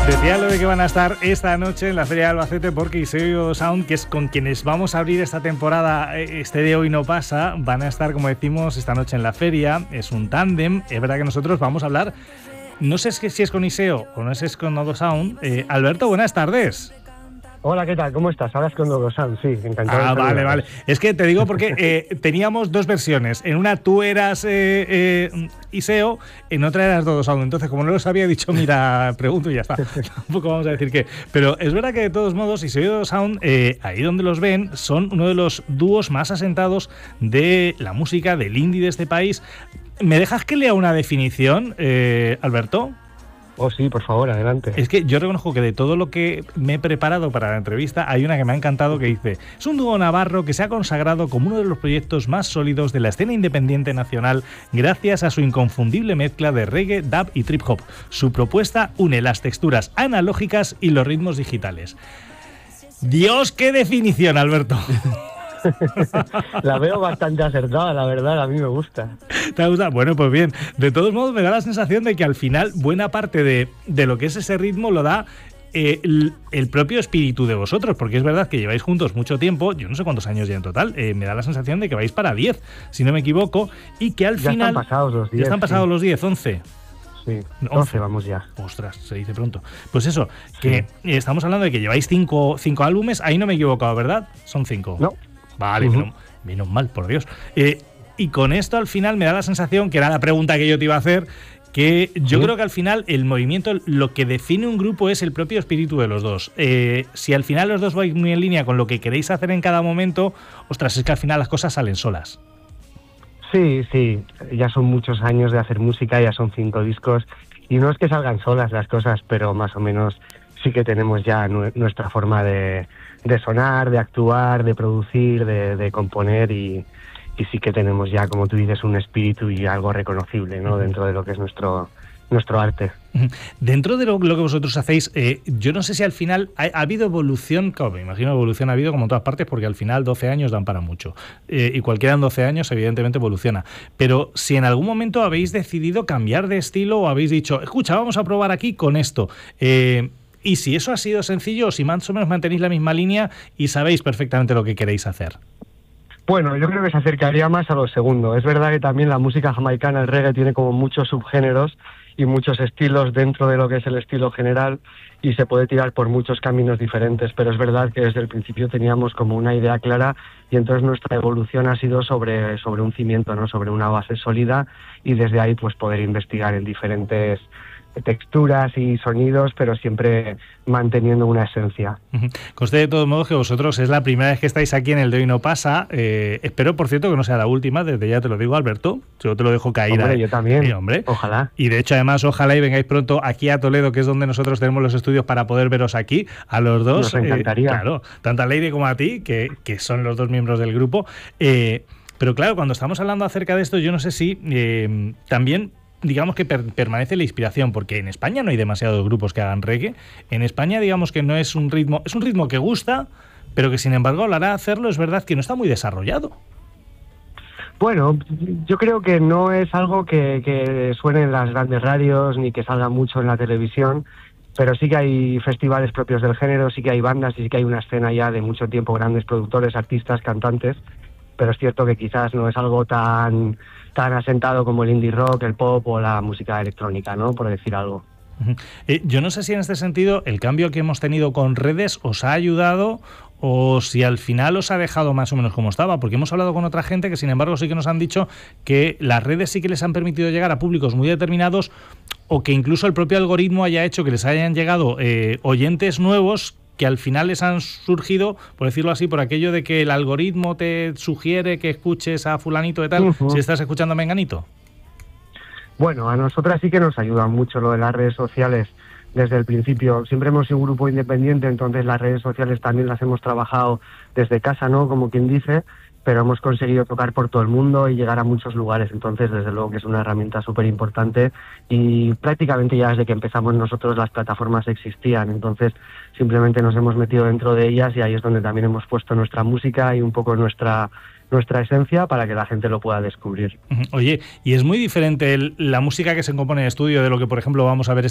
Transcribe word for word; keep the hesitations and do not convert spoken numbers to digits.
Decía lo de que van a estar esta noche en la Feria de Albacete porque Iseo Sound, que es con quienes vamos a abrir esta temporada, este de Hoy No Pasa, van a estar, como decimos, esta noche en la feria. Es un tándem. Es verdad que nosotros vamos a hablar, no sé si es con Iseo o no sé si es con Odo Sound. Eh, Alberto, buenas tardes. Hola, ¿qué tal? ¿Cómo estás? Hablas con Odo Sound, sí, encantado. Ah, vale, vale. Es que te digo porque eh, teníamos dos versiones. En una tú eras eh, eh, Iseo, en otra eras Odo Sound. Entonces, como no los había dicho, mira, pregunto y ya está. Tampoco vamos a decir que... Pero es verdad que de todos modos, Iseo y Odo Sound, eh, ahí donde los ven, son uno de los dúos más asentados de la música, del indie de este país. ¿Me dejas que lea una definición, eh, Alberto? Oh, sí, por favor, adelante. Es que yo reconozco que de todo lo que me he preparado para la entrevista, hay una que me ha encantado que dice: es un dúo navarro que se ha consagrado como uno de los proyectos más sólidos de la escena independiente nacional gracias a su inconfundible mezcla de reggae, dub y trip hop. Su propuesta une las texturas analógicas y los ritmos digitales. Dios, qué definición, Alberto. La veo bastante acertada, la verdad, a mí me gusta. ¿Te gusta? Bueno, pues bien. De todos modos, me da la sensación de que al final buena parte de, de lo que es ese ritmo lo da eh, el, el propio espíritu de vosotros, porque es verdad que lleváis juntos mucho tiempo, yo no sé cuántos años ya en total, eh, me da la sensación de que vais para diez, si no me equivoco, y que al ya final... están pasados los diez. Ya están pasados sí. los diez, once. Sí, doce vamos ya. Ostras, se dice pronto. Pues eso, que sí. Estamos hablando de que lleváis cinco, cinco álbumes, ahí no me he equivocado, ¿verdad? Son cinco. No. Vale, uh-huh. menos, menos mal, por Dios. Eh, y con esto al final me da la sensación, que era la pregunta que yo te iba a hacer, que yo ¿Sí? creo que al final el movimiento, lo que define un grupo es el propio espíritu de los dos. Eh, si al final los dos vais muy en línea con lo que queréis hacer en cada momento, ostras, es que al final las cosas salen solas. Sí, sí, ya son muchos años de hacer música, ya son cinco discos, y no es que salgan solas las cosas, pero más o menos sí que tenemos ya nu- nuestra forma de... de sonar, de actuar, de producir, de, de componer y, y sí que tenemos ya, como tú dices, un espíritu y algo reconocible, ¿no? Dentro de lo que es nuestro, nuestro arte. Dentro de lo, lo que vosotros hacéis, eh, yo no sé si al final ha, ha habido evolución, claro, me imagino evolución ha habido como en todas partes, porque al final doce años dan para mucho, eh, y cualquiera en doce años evidentemente evoluciona, pero si en algún momento habéis decidido cambiar de estilo o habéis dicho, escucha, vamos a probar aquí con esto, eh, y si eso ha sido sencillo, o si más o menos mantenéis la misma línea y sabéis perfectamente lo que queréis hacer. Bueno, yo creo que se acercaría más a lo segundo. Es verdad que también la música jamaicana, el reggae, tiene como muchos subgéneros y muchos estilos dentro de lo que es el estilo general y se puede tirar por muchos caminos diferentes, pero es verdad que desde el principio teníamos como una idea clara y entonces nuestra evolución ha sido sobre, sobre un cimiento, ¿no? Sobre una base sólida y desde ahí pues poder investigar en diferentes texturas y sonidos, pero siempre manteniendo una esencia. Conste de todos modos que vosotros es la primera vez que estáis aquí en el de Hoy No Pasa. Eh, espero, por cierto, que no sea la última, desde ya te lo digo, Alberto. Yo te lo dejo caer. Hombre, ahí. yo también. Sí, hombre. Ojalá. Y de hecho, además, ojalá y vengáis pronto aquí a Toledo, que es donde nosotros tenemos los estudios para poder veros aquí, a los dos. Nos encantaría. Eh, claro, tanto a Leire como a ti, que, que son los dos miembros del grupo. Eh, pero claro, cuando estamos hablando acerca de esto, yo no sé si eh, también... digamos que per- permanece la inspiración, porque en España no hay demasiados grupos que hagan reggae. En España, digamos que no es un ritmo, es un ritmo que gusta, pero que sin embargo a la hora de hacerlo es verdad que no está muy desarrollado. Bueno, yo creo que no es algo que, que suene en las grandes radios ni que salga mucho en la televisión, pero sí que hay festivales propios del género, sí que hay bandas y sí que hay una escena ya de mucho tiempo, grandes productores, artistas, cantantes, pero es cierto que quizás no es algo tan tan asentado como el indie rock, el pop o la música electrónica, ¿no? Por decir algo. Eh, yo no sé si en este sentido el cambio que hemos tenido con redes os ha ayudado o si al final os ha dejado más o menos como estaba, porque hemos hablado con otra gente que sin embargo sí que nos han dicho que las redes sí que les han permitido llegar a públicos muy determinados o que incluso el propio algoritmo haya hecho que les hayan llegado eh, oyentes nuevos que al final les han surgido, por decirlo así, por aquello de que el algoritmo te sugiere que escuches a fulanito de tal, uh-huh. si estás escuchando a menganito. Bueno, a nosotras sí que nos ayuda mucho lo de las redes sociales desde el principio. Siempre hemos sido un grupo independiente, entonces las redes sociales también las hemos trabajado desde casa, ¿no? Como quien dice, pero hemos conseguido tocar por todo el mundo y llegar a muchos lugares, entonces desde luego que es una herramienta súper importante y prácticamente ya desde que empezamos nosotros las plataformas existían, entonces simplemente nos hemos metido dentro de ellas y ahí es donde también hemos puesto nuestra música y un poco nuestra nuestra esencia para que la gente lo pueda descubrir. Oye, y es muy diferente el, la música que se compone en estudio de lo que por ejemplo vamos a ver